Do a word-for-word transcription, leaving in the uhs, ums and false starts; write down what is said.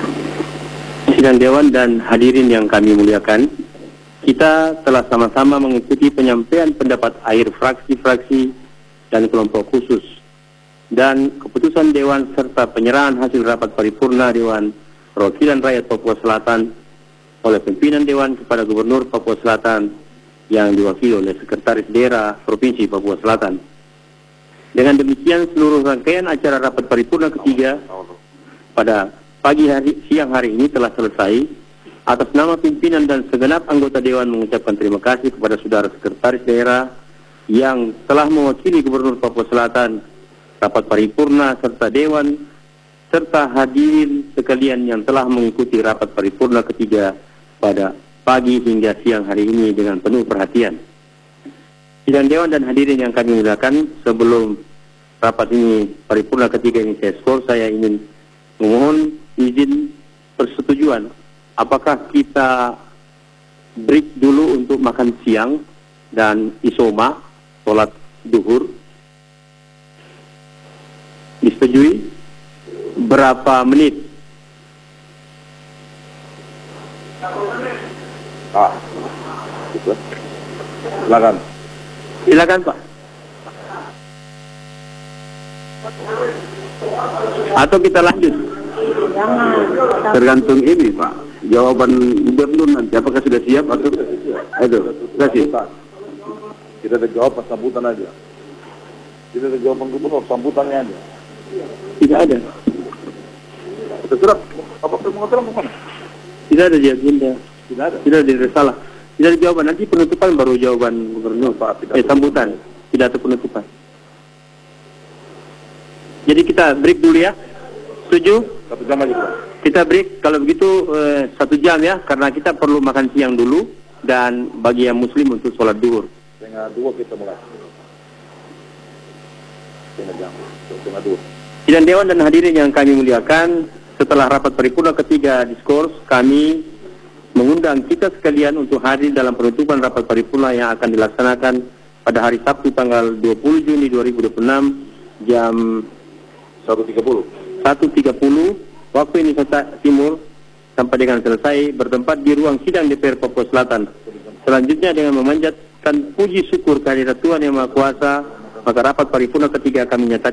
Sidang Dewan dan hadirin yang kami muliakan, kita telah sama-sama mengikuti penyampaian pendapat akhir fraksi-fraksi dan kelompok khusus dan keputusan Dewan serta penyerahan hasil rapat paripurna Dewan Perwakilan Rakyat Papua Selatan oleh pimpinan Dewan kepada Gubernur Papua Selatan yang diwakili oleh Sekretaris Daerah Provinsi Papua Selatan. Dengan demikian, seluruh rangkaian acara rapat paripurna ketiga pada pagi hari siang hari ini telah selesai. Atas nama pimpinan dan segenap anggota Dewan mengucapkan terima kasih kepada saudara Sekretaris Daerah yang telah mewakili Gubernur Papua Selatan, rapat paripurna serta Dewan, serta hadirin sekalian yang telah mengikuti rapat paripurna ketiga pada pagi hingga siang hari ini dengan penuh perhatian. Sidang Dewan dan hadirin yang kami muliakan, sebelum rapat ini paripurna ketiga ini saya skor, saya ingin memohon izin persetujuan. Apakah kita break dulu untuk makan siang dan isoma, sholat duhur? Disetujui? Berapa menit? Ah, gitu. Silakan. Silakan Pak. Atau kita lanjut? Jangan. Tergantung ini Pak, jawaban gubernur nanti apakah sudah siap atau ayo, sudah siap. Kita ada jawab pas sambutan aja. Kita ada jawaban gubernur, sambutannya aja. Tidak ada. Terserah, apa permohonan kemana? Tidak ada agenda. Tidak ada. Tidak ada salah. Tidak ada jawaban. Nanti penutupan baru jawaban gubernur Pak. Eh sambutan. Tidak ada penutupan. Jadi kita break dulu ya. Setuju? Satu jam aja Pak. Kita break. Kalau begitu eh, satu jam ya. Karena kita perlu makan siang dulu. Dan bagi yang muslim untuk sholat duhur. Setengah dua kita mulai. Setengah jam. Setengah dua. Sidang Dewan dan hadirin yang kami muliakan, setelah rapat paripurna ketiga diskurs, kami mengundang kita sekalian untuk hadir dalam penutupan rapat paripurna yang akan dilaksanakan pada hari Sabtu tanggal dua puluh Juni dua ribu dua puluh enam jam satu tiga puluh satu tiga puluh waktu Indonesia Timur sampai dengan selesai, bertempat di ruang sidang D P R Papua Selatan. Selanjutnya dengan memanjatkan puji syukur kehadirat Tuhan Yang Maha Kuasa, maka rapat paripurna ketiga kami nyatakan